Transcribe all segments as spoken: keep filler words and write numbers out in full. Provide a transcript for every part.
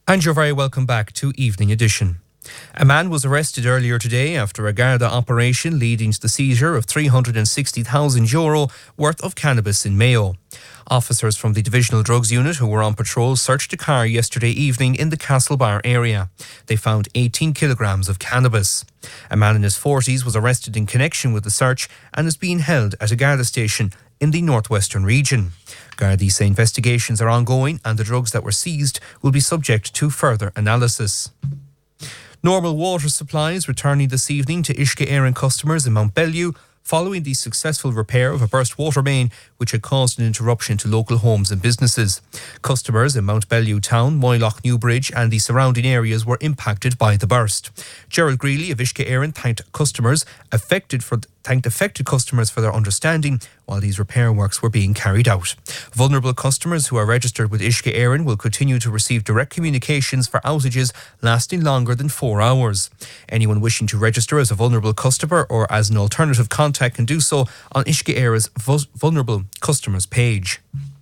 And you're very welcome back to Evening Edition. A man was arrested earlier today after a Garda operation leading to the seizure of three hundred sixty thousand euro worth of cannabis in Mayo. Officers from the Divisional Drugs Unit who were on patrol searched a car yesterday evening in the Castlebar area. They found eighteen kilograms of cannabis. A man in his forties was arrested in connection with the search and is being held at a Garda station in the northwestern region. Gardaí say investigations are ongoing and the drugs that were seized will be subject to further analysis. Normal water supplies returning this evening to Uisce Éireann customers in Mount Bellew following the successful repair of a burst water main which had caused an interruption to local homes and businesses. Customers in Mount Bellew Town, Moyloch Newbridge and the surrounding areas were impacted by the burst. Gerald Greeley of Uisce Éireann thanked customers affected for thanked affected customers for their understanding while these repair works were being carried out. Vulnerable customers who are registered with Uisce Éireann will continue to receive direct communications for outages lasting longer than four hours. Anyone wishing to register as a vulnerable customer or as an alternative contact can do so on Uisce Éireann's Vulnerable Customers page.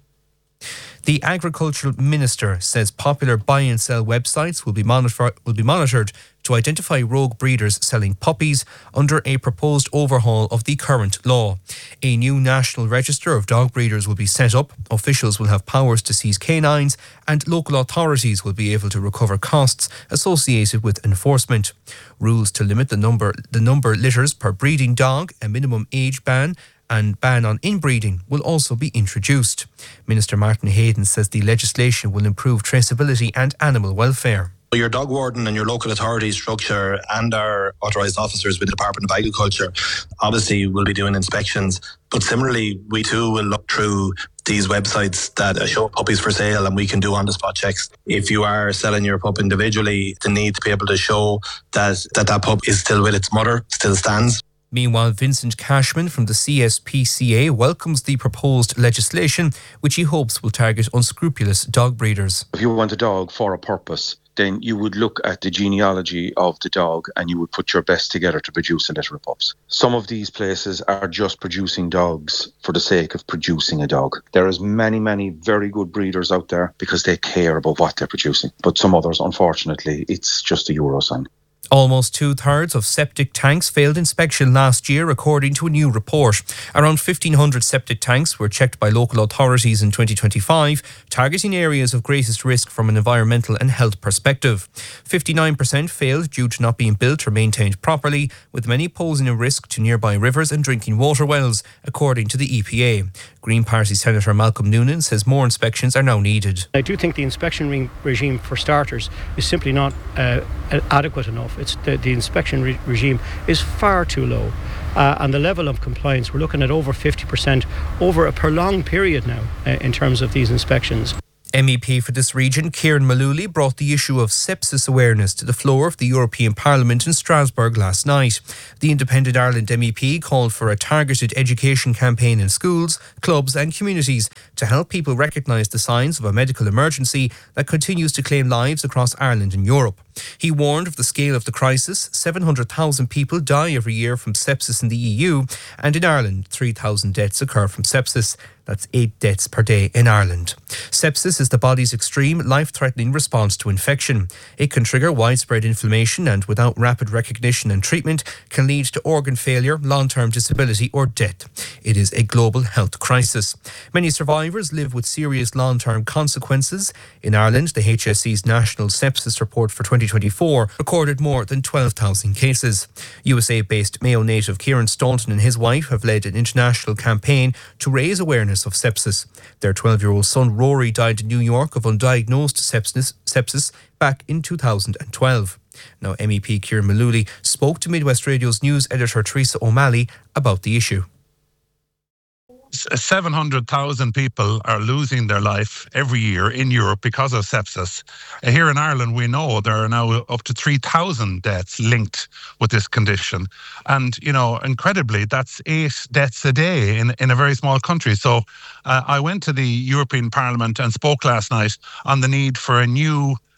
The Agricultural Minister says popular buy and sell websites will be, monitor- will be monitored to identify rogue breeders selling puppies under a proposed overhaul of the current law. A new national register of dog breeders will be set up, officials will have powers to seize canines, and local authorities will be able to recover costs associated with enforcement. Rules to limit the number, the number litters per breeding dog, a minimum age ban, and ban on inbreeding will also be introduced. Minister Martin Hayden says the legislation will improve traceability and animal welfare. Your dog warden and your local authority structure and our authorised officers with the Department of Agriculture obviously will be doing inspections. But similarly, we too will look through these websites that show puppies for sale and we can do on-the-spot checks. If you are selling your pup individually, the need to be able to show that that, that pup is still with its mother still stands. Meanwhile, Vincent Cashman from the C S P C A welcomes the proposed legislation, which he hopes will target unscrupulous dog breeders. If you want a dog for a purpose, then you would look at the genealogy of the dog and you would put your best together to produce a litter of pups. Some of these places are just producing dogs for the sake of producing a dog. There is many, many very good breeders out there because they care about what they're producing. But some others, unfortunately, it's just a euro sign. Almost two-thirds of septic tanks failed inspection last year, according to a new report. Around fifteen hundred septic tanks were checked by local authorities in twenty twenty-five, targeting areas of greatest risk from an environmental and health perspective. fifty-nine percent failed due to not being built or maintained properly, with many posing a risk to nearby rivers and drinking water wells, according to the E P A. Green Party Senator Malcolm Noonan says more inspections are now needed. I do think the inspection re- regime, for starters, is simply not uh, adequate enough. It's the, the inspection re- regime is far too low. Uh, and the level of compliance, we're looking at over fifty percent over a prolonged period now uh, in terms of these inspections. M E P for this region, Kieran Malooly, brought the issue of sepsis awareness to the floor of the European Parliament in Strasbourg last night. The Independent Ireland M E P called for a targeted education campaign in schools, clubs and communities to help people recognise the signs of a medical emergency that continues to claim lives across Ireland and Europe. He warned of the scale of the crisis. seven hundred thousand people die every year from sepsis in the E U, and in Ireland, three thousand deaths occur from sepsis. That's eight deaths per day in Ireland. Sepsis is the body's extreme, life-threatening response to infection. It can trigger widespread inflammation and, without rapid recognition and treatment, can lead to organ failure, long-term disability or death. It is a global health crisis. Many survivors live with serious long-term consequences. In Ireland, the H S E's National Sepsis Report for twenty twenty-four recorded more than twelve thousand cases. U S A-based Mayo native Kieran Staunton and his wife have led an international campaign to raise awareness of sepsis. Their twelve-year-old son Rory died in New York of undiagnosed sepsis, sepsis back in two thousand twelve. Now, M E P Kieran Malooly spoke to Midwest Radio's news editor Teresa O'Malley about the issue. seven hundred thousand people are losing their life every year in Europe because of sepsis. Here in Ireland, we know there are now up to three thousand deaths linked with this condition. And, you know, incredibly, that's eight deaths a day in, in a very small country. So uh, I went to the European Parliament and spoke last night on the need for a new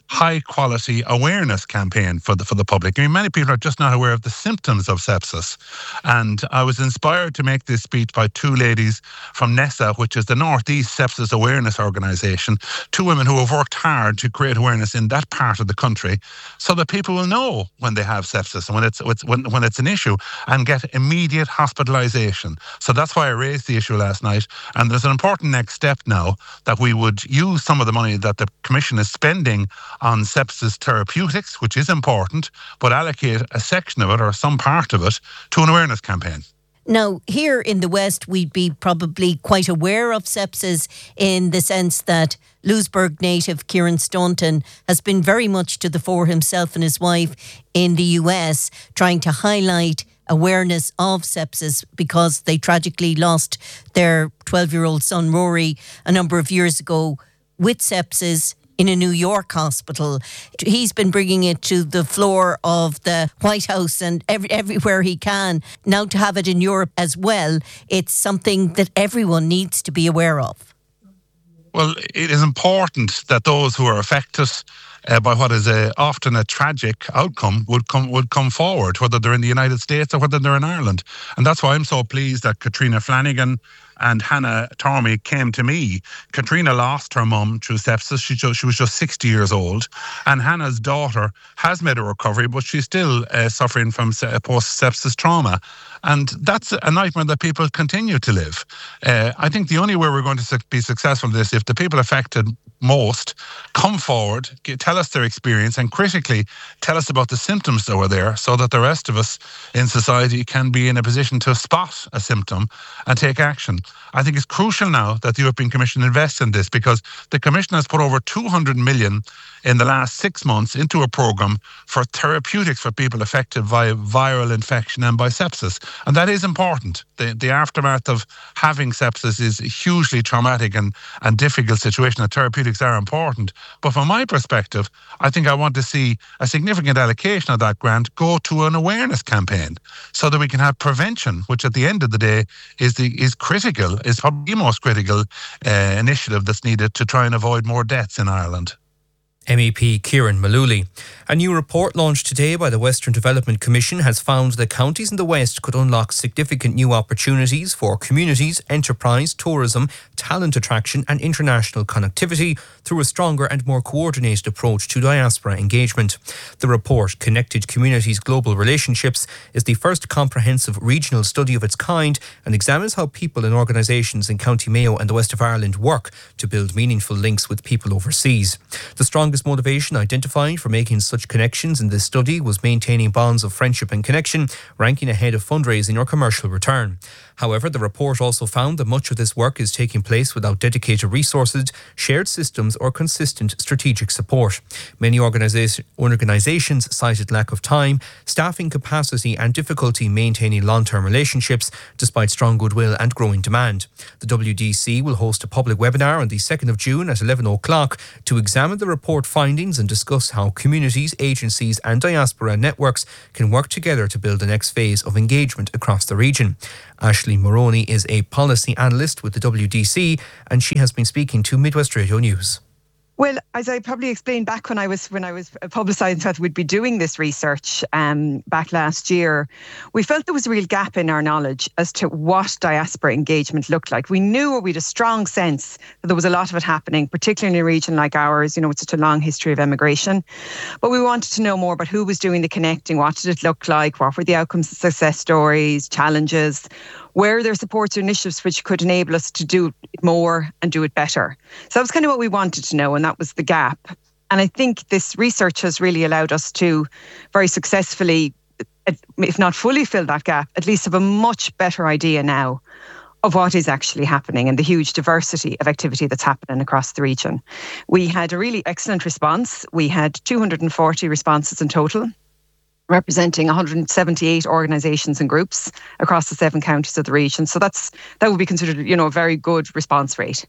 high quality awareness campaign for the for the public. I mean, many people are just not aware of the symptoms of sepsis. And I was inspired to make this speech by two ladies from NESA, which is the Northeast Sepsis Awareness Organisation, two women who have worked hard to create awareness in that part of the country so that people will know when they have sepsis and when it's, it's when, when it's an issue and get immediate hospitalisation. So that's why I raised the issue last night. And there's an important next step now that we would use some of the money that the Commission is spending on sepsis therapeutics, which is important, but allocate a section of it or some part of it to an awareness campaign. Now, here in the West, we'd be probably quite aware of sepsis in the sense that Lewisburg native Kieran Staunton has been very much to the fore himself and his wife in the U S, trying to highlight awareness of sepsis because they tragically lost their twelve-year-old son Rory a number of years ago with sepsis in a New York hospital. He's been bringing it to the floor of the White House and every, everywhere he can. Now to have it in Europe as well, it's something that everyone needs to be aware of. Well, it is important that those who are affected uh, by what is a, often a tragic outcome would come would come forward, whether they're in the United States or whether they're in Ireland. And that's why I'm so pleased that Katrina Flanagan and Hannah Tormey came to me. Katrina lost her mum through sepsis. She, just, she was just sixty years old. And Hannah's daughter has made a recovery, but she's still uh, suffering from post-sepsis trauma. And that's a nightmare that people continue to live. Uh, I think the only way we're going to be successful in this, if the people affected most come forward, get, tell us their experience, and critically tell us about the symptoms that were there so that the rest of us in society can be in a position to spot a symptom and take action. I think it's crucial now that the European Commission invests in this because the Commission has put over two hundred million in the last six months into a programme for therapeutics for people affected by viral infection and by sepsis. And that is important. The, the aftermath of having sepsis is a hugely traumatic and, and difficult situation. The therapeutics are important. But from my perspective, I think I want to see a significant allocation of that grant go to an awareness campaign so that we can have prevention, which at the end of the day is the is critical, is probably the most critical uh, initiative that's needed to try and avoid more deaths in Ireland. M E P Kieran Mullooly. A new report launched today by the Western Development Commission has found that counties in the West could unlock significant new opportunities for communities, enterprise, tourism, talent attraction and international connectivity through a stronger and more coordinated approach to diaspora engagement. The report, Connected Communities Global Relationships, is the first comprehensive regional study of its kind and examines how people and organisations in County Mayo and the West of Ireland work to build meaningful links with people overseas. The strongest motivation identified for making such connections in this study was maintaining bonds of friendship and connection, ranking ahead of fundraising or commercial return. However, the report also found that much of this work is taking place without dedicated resources, shared systems or consistent strategic support. Many organisa- organisations cited lack of time, staffing capacity and difficulty maintaining long-term relationships despite strong goodwill and growing demand. The W D C will host a public webinar on the second of June at eleven o'clock to examine the report findings and discuss how communities, agencies and diaspora networks can work together to build the next phase of engagement across the region. Ashley Moroney is a policy analyst with the W D C and she has been speaking to Midwest Radio News. Well, as I probably explained back when I was when I was publicising that we'd be doing this research um, back last year, we felt there was a real gap in our knowledge as to what diaspora engagement looked like. We knew we had a strong sense that there was a lot of it happening, particularly in a region like ours, you know, with such a long history of emigration. But we wanted to know more about who was doing the connecting, what did it look like, what were the outcomes, success stories, challenges, where are there supports or initiatives which could enable us to do it more and do it better. So that was kind of what we wanted to know, and that was the gap. And I think this research has really allowed us to very successfully, if not fully fill that gap, at least have a much better idea now of what is actually happening and the huge diversity of activity that's happening across the region. We had a really excellent response. We had two hundred forty responses in total, representing one hundred seventy-eight organisations and groups across the seven counties of the region. So that's that would be considered, you know, a very good response rate.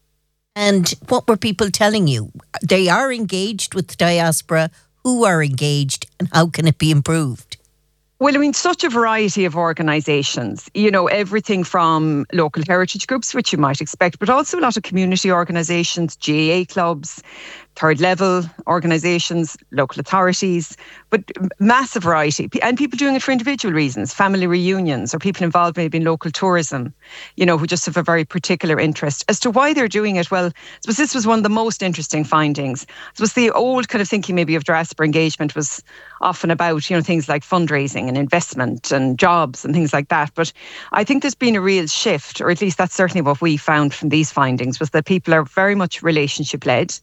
And what were people telling you? They are engaged with the diaspora. Who are engaged and how can it be improved? Well, I mean, such a variety of organisations, you know, everything from local heritage groups, which you might expect, but also a lot of community organisations, G A A clubs, third level organisations, local authorities, but massive variety. And people doing it for individual reasons, family reunions, or people involved maybe in local tourism, you know, who just have a very particular interest. As to why they're doing it, well, I suppose this was one of the most interesting findings. I suppose the old kind of thinking maybe of diaspora engagement was often about, you know, things like fundraising and investment and jobs and things like that. But I think there's been a real shift, or at least that's certainly what we found from these findings, was that people are very much relationship led.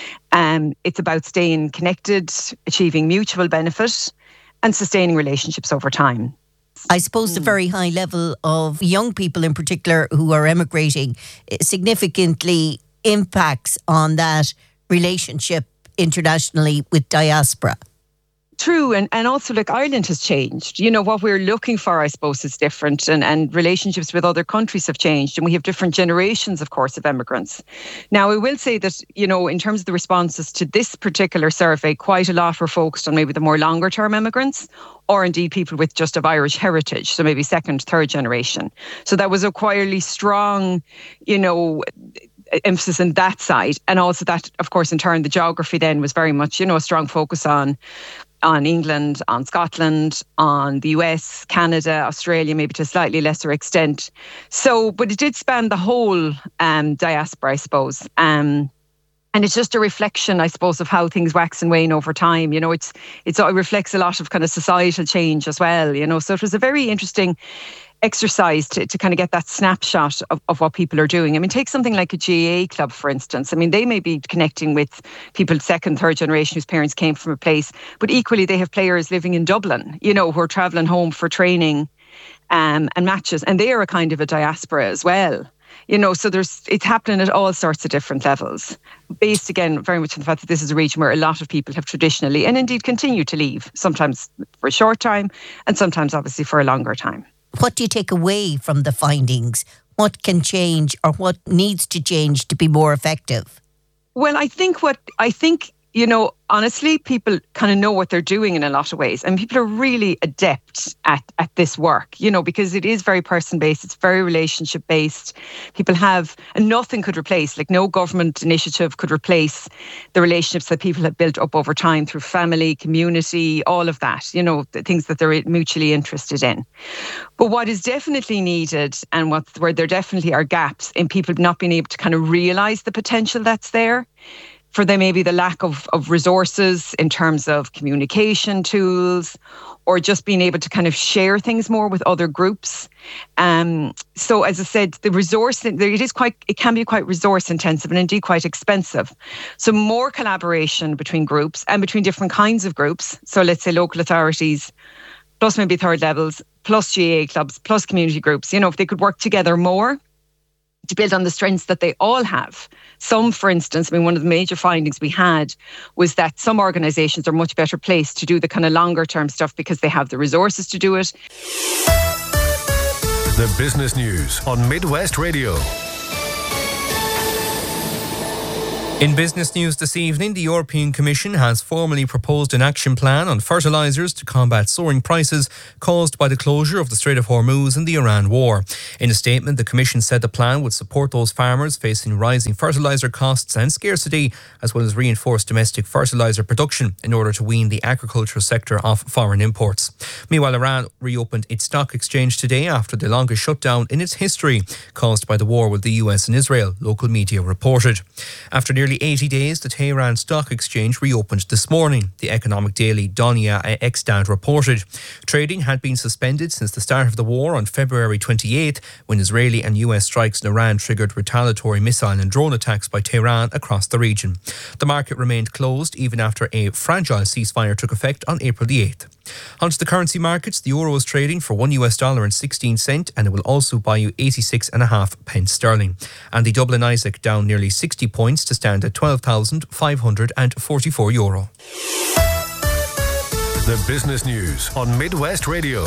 Um, it's about staying connected, achieving mutual benefit, and sustaining relationships over time. I suppose the very high level of young people in particular who are emigrating significantly impacts on that relationship internationally with diaspora. True, and, and also like Ireland has changed. You know, what we're looking for, I suppose, is different, and, and relationships with other countries have changed, and we have different generations, of course, of immigrants. Now, I will say that, you know, in terms of the responses to this particular survey, quite a lot were focused on maybe the more longer term immigrants, or indeed people with just of Irish heritage, so maybe second, third generation. So that was a quietly strong, you know, emphasis on that side. And also that, of course, in turn, the geography then was very much, you know, a strong focus on on England, on Scotland, on the U S, Canada, Australia, maybe to a slightly lesser extent. So, but it did span the whole um, diaspora, I suppose. Um, and it's just a reflection, I suppose, of how things wax and wane over time. You know, it's, it's it reflects a lot of kind of societal change as well, you know. So it was a very interesting exercise to, to kind of get that snapshot of, of what people are doing. I mean, take something like a G A A club, for instance. I mean, they may be connecting with people second, third generation whose parents came from a place, but equally they have players living in Dublin, you know, who are travelling home for training um, and matches. And they are a kind of a diaspora as well. You know, so there's it's happening at all sorts of different levels, based again very much on the fact that this is a region where a lot of people have traditionally and indeed continue to leave, sometimes for a short time and sometimes obviously for a longer time. What do you take away from the findings? What can change or what needs to change to be more effective? Well, I think what I think, you know, honestly, people kind of know what they're doing in a lot of ways. And people are really adept at, at this work, you know, because it is very person-based. It's very relationship-based. People have, and nothing could replace, like no government initiative could replace the relationships that people have built up over time through family, community, all of that, you know, the things that they're mutually interested in. But what is definitely needed, and what where there definitely are gaps in people not being able to kind of realise the potential that's there, for them maybe the lack of, of resources in terms of communication tools, or just being able to kind of share things more with other groups. Um, so as I said, the resource, it is quite, it can be quite resource intensive and indeed quite expensive. So more collaboration between groups and between different kinds of groups. So let's say local authorities, plus maybe third levels, plus G A A clubs, plus community groups, you know, if they could work together more to build on the strengths that they all have. Some, for instance, I mean, one of the major findings we had was that some organisations are much better placed to do the kind of longer term stuff because they have the resources to do it. The Business News on Midwest Radio. In business news this evening, the European Commission has formally proposed an action plan on fertilisers to combat soaring prices caused by the closure of the Strait of Hormuz and the Iran war. In a statement, the Commission said the plan would support those farmers facing rising fertiliser costs and scarcity, as well as reinforce domestic fertiliser production in order to wean the agricultural sector off foreign imports. Meanwhile, Iran reopened its stock exchange today after the longest shutdown in its history, caused by the war with the U S and Israel, local media reported. After nearly eighty days, the Tehran Stock Exchange reopened this morning, the economic daily Donia Extant reported. Trading had been suspended since the start of the war on February twenty-eighth, when Israeli and U S strikes in Iran triggered retaliatory missile and drone attacks by Tehran across the region. The market remained closed even after a fragile ceasefire took effect on April the eighth. Onto the currency markets, the euro is trading for one U S dollar and sixteen cent, and it will also buy you eighty-six and a half pence sterling. And the Dublin Isaac down nearly sixty points to stand at twelve thousand five hundred forty-four euro. The Business News on Midwest Radio.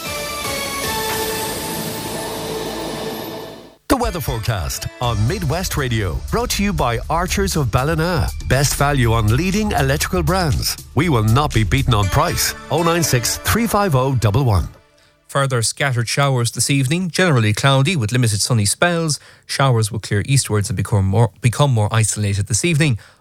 The weather forecast on Midwest Radio, brought to you by Archers of Ballina. Best value on leading electrical brands. We will not be beaten on price. oh nine six, three five oh, one one. Further scattered showers this evening, generally cloudy with limited sunny spells. Showers will clear eastwards and become more, become more isolated this evening.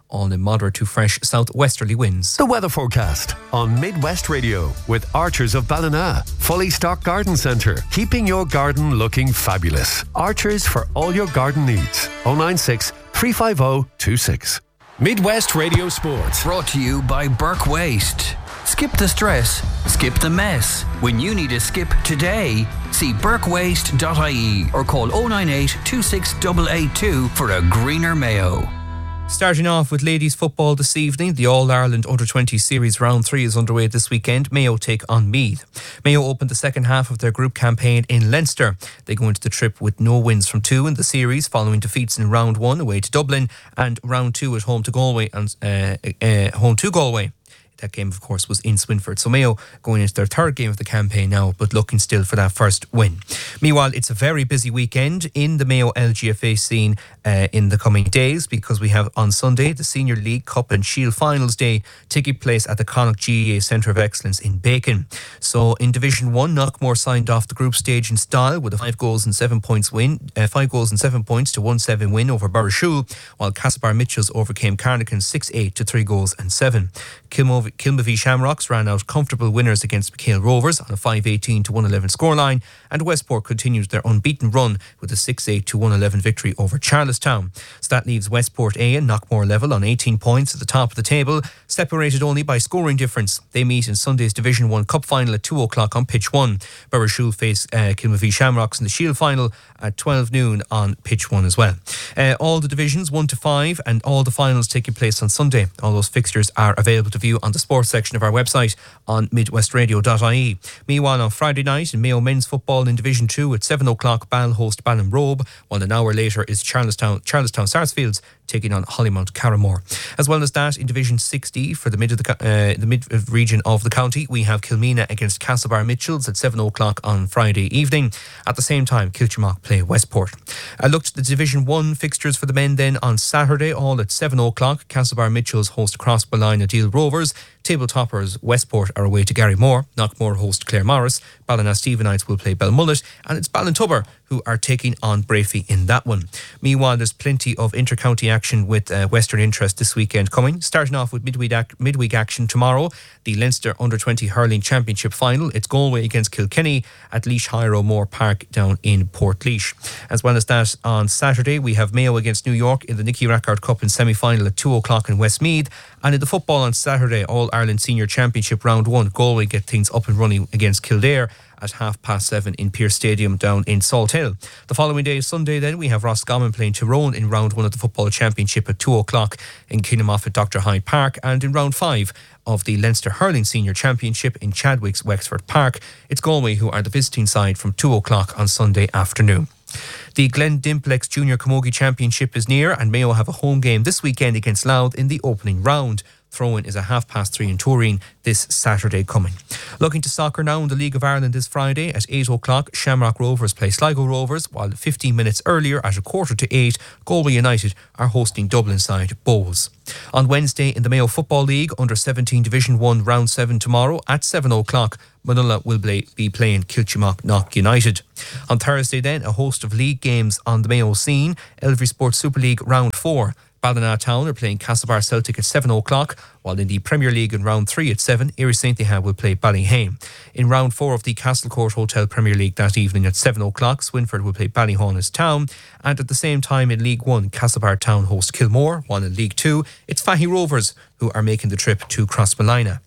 all in moderate to fresh southwesterly winds. The weather forecast on Midwest Radio with Archers of Ballina. Fully stocked garden centre, keeping your garden looking fabulous. Archers for all your garden needs. oh nine six, three five oh, two six. Midwest Radio Sports. Brought to you by Burke Waste. Skip the stress, skip the mess. When you need a skip today, see burke waste dot I E or call oh nine eight, two six eight eight two for a greener Mayo. Starting off with ladies football this evening, the All-Ireland under twenty series round three is underway this weekend. Mayo take on Meath. Mayo opened the second half of their group campaign in Leinster. They go into the trip with no wins from two in the series, following defeats in round one away to Dublin and round two at home to Galway and uh, uh, home to Galway. That game, of course, was in Swinford. So Mayo going into their third game of the campaign now, but looking still for that first win. Meanwhile, it's a very busy weekend in the Mayo L G F A scene uh, in the coming days, because we have on Sunday the Senior League Cup and Shield Finals Day taking place at the Connacht G A A Centre of Excellence in Bacon. So in Division one, Knockmore signed off the group stage in style with a five goals and seven points win, uh, five goals and seven points to one seven win over Burrishoole, while Castlebar Mitchells overcame Carnican six eight to three goals and seven. Kilmov- Kilmavie Shamrocks ran out comfortable winners against McHale Rovers on a five eighteen to one eleven scoreline, and Westport continued their unbeaten run with a six eight to one eleven victory over Charlestown. So that leaves Westport A and Knockmore level on eighteen points at the top of the table, separated only by scoring difference. They meet in Sunday's Division one Cup final at two o'clock on pitch one. Burrishoole face uh, Kilmavie Shamrocks in the Shield final at twelve noon on pitch one as well. Uh, all the divisions one to five and all the finals taking place on Sunday. All those fixtures are available to view on the sports section of our website on midwest radio dot I E. Meanwhile, on Friday night in Mayo men's football in Division two at seven o'clock, Ball host Ballinrobe, while an hour later is Charlestown Charlestown Sarsfields taking on Hollymount Carramore. As well as that, in Division sixty for the mid of the uh, the mid region of the county, we have Kilmena against Castlebar Mitchells at seven o'clock on Friday evening. At the same time, Kilchmark play Westport. I looked at the Division one fixtures for the men then on Saturday, all at seven o'clock. Castlebar Mitchells host Crossballine Deal Rovers. Table toppers Westport are away to Garrymore. Knockmore host Clare Morris. Ballina Stephenites will play Belmullet, and it's Ballintubber who are taking on Brafey in that one. Meanwhile, there's plenty of inter-county action with uh, Western interest this weekend coming. Starting off with midweek, ac- midweek action tomorrow, the Leinster under twenty Hurling Championship final. It's Galway against Kilkenny at Laois Hire O'More Park down in Portlaoise. As well as that, on Saturday, we have Mayo against New York in the Nicky Rackard Cup in semi-final at two o'clock in Westmeath. And in the football on Saturday, All-Ireland Senior Championship Round one, Galway get things up and running against Kildare at half past seven in Pierce Stadium down in Salt Hill. The following day, Sunday, then, we have Roscommon playing Tyrone in round one of the Football Championship at two o'clock in Kinnamoff at Doctor Hyde Park, and in round five of the Leinster Hurling Senior Championship in Chadwick's Wexford Park, it's Galway who are the visiting side from two o'clock on Sunday afternoon. The Glen Dimplex Junior Camogie Championship is near, and Mayo have a home game this weekend against Louth in the opening round. Throw-in is a half past three in Turin this Saturday coming. Looking to soccer now in the League of Ireland this Friday at eight o'clock, Shamrock Rovers play Sligo Rovers, while fifteen minutes earlier at a quarter to eight, Galway United are hosting Dublin side Bowls. On Wednesday in the Mayo Football League under seventeen Division one round seven tomorrow at seven o'clock, Manila will be playing Kilchmark Knock United. On Thursday then, a host of league games on the Mayo scene. Elvery Sports Super League round four. Ballina Town are playing Castlebar Celtic at seven o'clock, while in the Premier League in round three at seven, Erie Saint Deha will play Ballyhame. In round four of the Castlecourt Hotel Premier League that evening at seven o'clock, Swinford will play Ballyhaunis Town, and at the same time in League one, Castlebar Town host Kilmore, while in League two, it's Fahy Rovers who are making the trip to Crossmolina.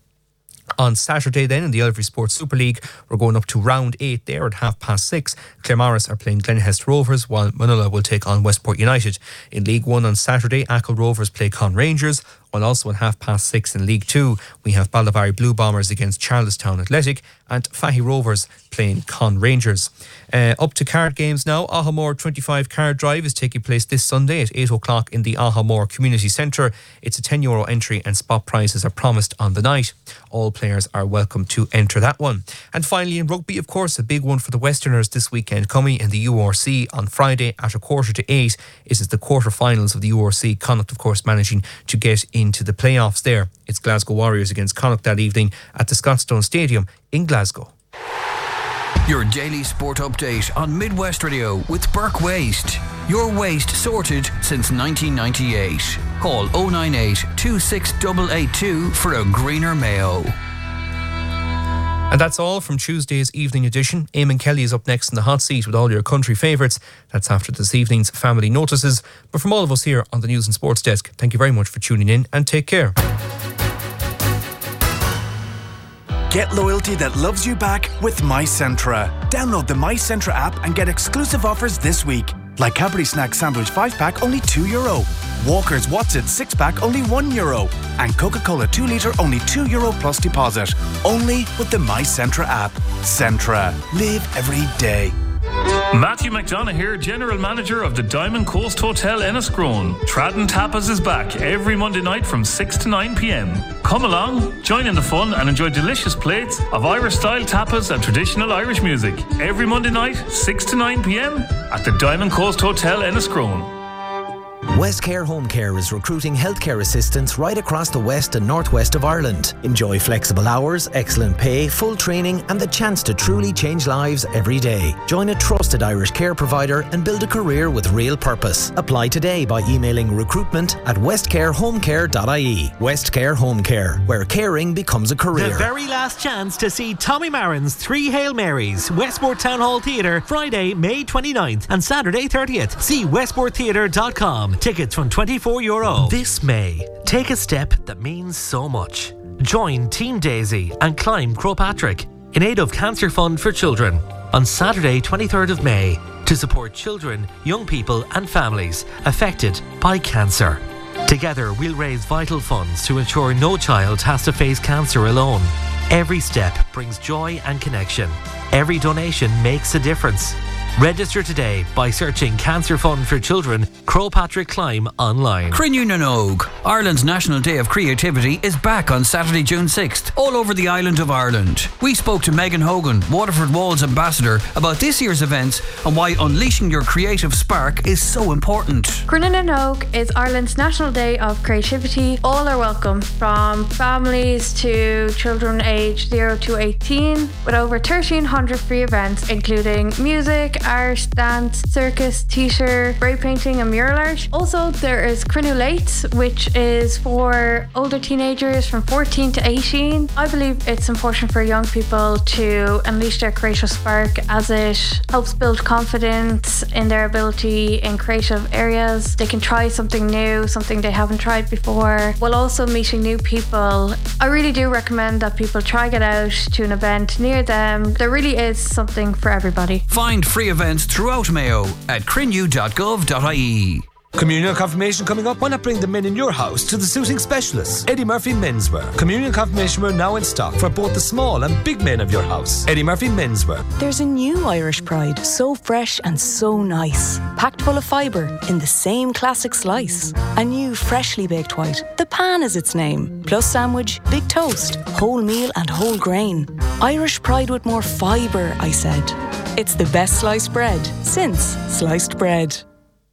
On Saturday then in the Elvery Sports Super League, we're going up to round eight there at half past six. Claremorris are playing Glenhest Rovers, while Manila will take on Westport United. In League one on Saturday, Achill Rovers play Con Rangers, while also at half past six in League two, we have Ballabari Blue Bombers against Charlestown Athletic, and Fahy Rovers playing Con Rangers. Uh, up to card games now. Ahamore twenty-five card drive is taking place this Sunday at eight o'clock in the Ahamore Community Centre. It's a ten euro entry and spot prizes are promised on the night. All players are welcome to enter that one. And finally in rugby, of course, a big one for the Westerners this weekend coming in the U R C on Friday at a quarter to eight. Is the quarter-finals of the U R C. Connacht, of course, managing to get into the playoffs there. It's Glasgow Warriors against Connacht that evening at the Scottstone Stadium in Glasgow. Your daily sport update on Midwest Radio with Burke Waste. Your waste sorted since nineteen ninety-eight. Call oh nine eight, two six eight eight two for a greener Mayo. And that's all from Tuesday's evening edition. Eamon Kelly is up next in the hot seat with all your country favourites. That's after this evening's family notices. But from all of us here on the News and Sports Desk, thank you very much for tuning in and take care. Get loyalty that loves you back with MyCentra. Download the MyCentra app and get exclusive offers this week. Like Cadbury Snack Sandwich five pack, only two euro. Walker's What's It six pack, only one euro. And Coca-Cola two litre, only two euro plus deposit. Only with the MyCentra app. Centra. Live every day. Matthew McDonough here, General Manager of the Diamond Coast Hotel Enniscrone. Tradden Tapas is back every Monday night from six to nine p.m. Come along, join in the fun and enjoy delicious plates of Irish-style tapas and traditional Irish music. Every Monday night, six to nine p.m. at the Diamond Coast Hotel Enniscrone. Westcare Home Care is recruiting healthcare assistants right across the west and northwest of Ireland. Enjoy flexible hours, excellent pay, full training and the chance to truly change lives every day. Join a trusted Irish care provider and build a career with real purpose. Apply today by emailing recruitment at westcarehomecare dot I E. Westcare Home Care, where caring becomes a career. The very last chance to see Tommy Marin's Three Hail Marys, Westport Town Hall Theatre, Friday, May twenty-ninth and Saturday thirtieth. See westport theatre dot com. Tickets from twenty-four euro. This May, take a step that means so much. Join Team Daisy and climb Croagh Patrick in aid of Cancer Fund for Children on Saturday twenty-third of May to support children, young people and families affected by cancer. Together we'll raise vital funds to ensure no child has to face cancer alone. Every step brings joy and connection. Every donation makes a difference. Register today by searching Cancer Fund for Children, Croagh Patrick Climb online. Crinnú-na-Nóg, Ireland's National Day of Creativity, is back on Saturday, June sixth, all over the island of Ireland. We spoke to Megan Hogan, Waterford Walls ambassador, about this year's events and why unleashing your creative spark is so important. Crinnú-na-Nóg is Ireland's National Day of Creativity. All are welcome, from families to children aged zero to eighteen, with over thirteen hundred free events including music, art, dance, circus, theatre, spray painting and mural art. Also, there is Crinnú-Late, which is for older teenagers from fourteen to eighteen. I believe it's important for young people to unleash their creative spark, as it helps build confidence in their ability in creative areas. They can try something new, something they haven't tried before, while also meeting new people. I really do recommend that people try get out to an event near them. There really is something for everybody. Find free events throughout Mayo at crinnu dot gov dot I E. Communion confirmation coming up. Why not bring the men in your house to the suiting specialists? Eddie Murphy Menswear. Communion confirmation wear now in stock for both the small and big men of your house. Eddie Murphy Menswear. There's a new Irish Pride, so fresh and so nice. Packed full of fibre in the same classic slice. A new freshly baked white. The Pan is its name. Plus sandwich, big toast, whole meal and whole grain. Irish Pride with more fibre, I said. It's the best sliced bread since sliced bread.